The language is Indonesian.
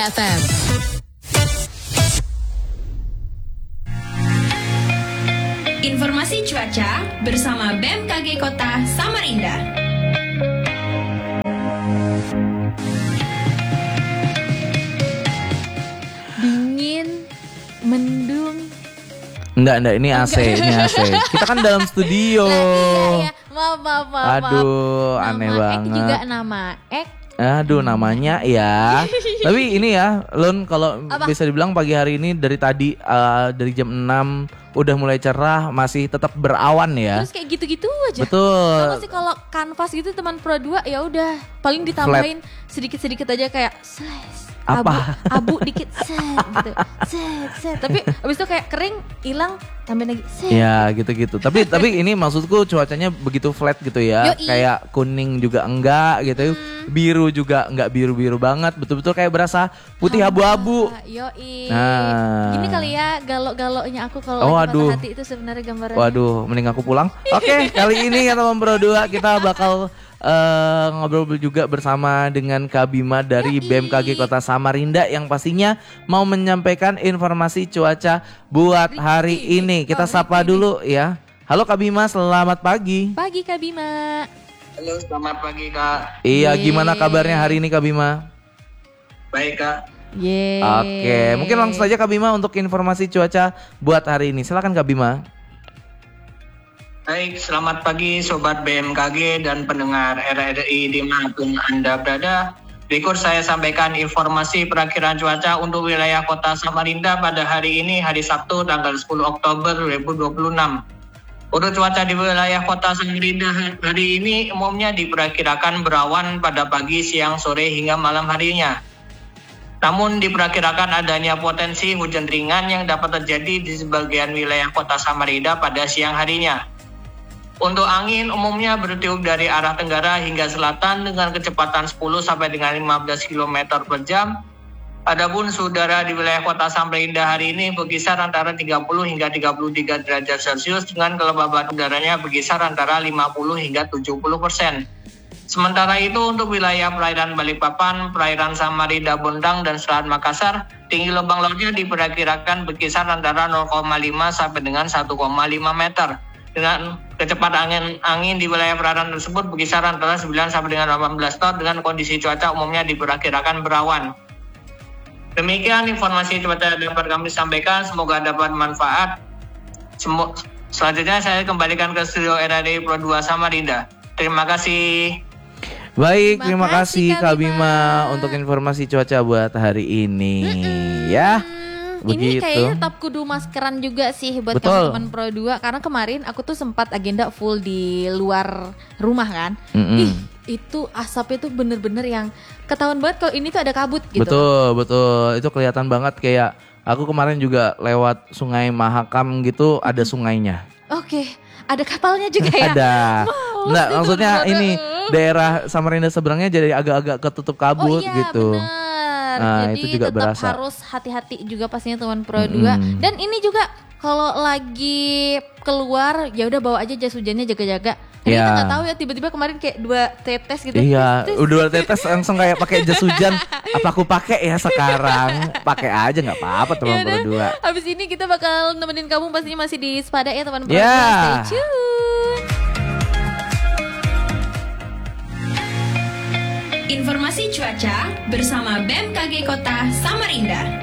FM. Informasi cuaca bersama BMKG Kota Samarinda. Dingin, mendung. Enggak, ini AC, ini AC. Kita kan dalam studio. Iya. Maaf. Aduh, aneh nama banget. Ek juga nama Ek. Aduh, namanya ya. Tapi ini ya, Lun, kalau Apa? bisa dibilang pagi hari ini dari tadi dari jam 6 udah mulai cerah, masih tetap berawan ya. Terus kayak gitu-gitu aja. Betul. Sama sih kalau kanvas gitu teman Pro 2 ya udah paling ditambahin sedikit-sedikit aja kayak slash. Apa? Abu dikit gitu. Set. Tapi abis itu kayak kering, hilang, tambahin lagi. Set. Ya gitu-gitu. Tapi ini maksudku cuacanya begitu flat gitu ya. Yoi. Kayak kuning juga enggak gitu. Biru juga enggak biru-biru banget. Betul-betul kayak berasa putih abu-abu. Yoi. Nah. Gini kali ya galok-galoknya aku kalau Oh, lagi aduh. patah hati itu sebenarnya gambarannya. Waduh, mending aku pulang. Oke, kali ini ya teman Pro 2 kita bakal ngobrol juga bersama dengan Kak Bima dari BMKG Kota Samarinda yang pastinya mau menyampaikan informasi cuaca buat hari ini. Kita sapa dulu ya. Halo Kak Bima, selamat pagi. Pagi Kak Bima. Halo, selamat pagi Kak. Iya, Yeay. gimana kabarnya hari ini Kak Bima? Baik Kak. Yeay. Oke, mungkin langsung saja Kak Bima untuk informasi cuaca buat hari ini. Silakan Kak Bima. Baik, selamat pagi Sobat BMKG dan pendengar RRI dimanapun Anda berada. Berikut saya sampaikan informasi perakiraan cuaca untuk wilayah Kota Samarinda pada hari ini, hari Sabtu tanggal 10 Oktober 2026. Untuk cuaca di wilayah Kota Samarinda hari ini umumnya diperkirakan berawan pada pagi, siang, sore hingga malam harinya. Namun diperkirakan adanya potensi hujan ringan yang dapat terjadi di sebagian wilayah Kota Samarinda pada siang harinya. Untuk angin umumnya bertiup dari arah tenggara hingga selatan dengan kecepatan 10 sampai dengan 15 km per jam. Adapun saudara di wilayah Kota Samarinda hari ini berkisar antara 30 hingga 33 derajat Celcius dengan kelembaban udaranya berkisar antara 50 hingga 70%. Sementara itu untuk wilayah perairan Balikpapan, perairan Samarinda Bondang dan Selat Makassar, tinggi lubang lautnya diperkirakan berkisar antara 0,5 sampai dengan 1,5 meter. Dengan kecepatan angin di wilayah perairan tersebut berkisar antara 9 sampai dengan 18 knot dengan kondisi cuaca umumnya diperkirakan berawan. Demikian informasi cuaca yang dapat kami sampaikan, semoga dapat manfaat. Selanjutnya saya kembalikan ke studio RRI Pro 2 Samarinda. Terima kasih. Baik, Terima terima kasih, kasih Kak Kak Bima untuk informasi cuaca buat hari ini ya. Ini Begitu. kayaknya tetap kudu maskeran juga sih buat Betul. teman-teman Pro 2 karena kemarin aku tuh sempat agenda full di luar rumah kan. Mm-mm. Ih, itu asapnya tuh bener-bener yang ketahuan banget kalau ini tuh ada kabut gitu. Betul. Itu kelihatan banget kayak aku kemarin juga lewat Sungai Mahakam gitu, ada sungainya. Oke, ada kapalnya juga ya. Ada. Wow, Nggak, itu maksudnya bener-bener. ini daerah Samarinda seberangnya jadi agak-agak ketutup kabut iya, gitu. bener. Nah, Jadi itu juga tetap berasa. harus hati-hati juga pastinya teman Pro 2. Dan ini juga kalau lagi keluar ya udah bawa aja jas hujannya, jaga-jaga. Karena Iya. kita nggak tahu ya tiba-tiba kemarin kayak 2 tetes gitu. Iya, Terus- udah tetes langsung kayak pakai jas hujan. Apa aku pakai ya sekarang? Pakai aja nggak apa-apa teman Yaudah, Pro 2. habis ini kita bakal nemenin kamu pastinya masih di Spada ya teman Pro 2. Ya. Stay tune. Informasi cuaca bersama BMKG Kota Samarinda.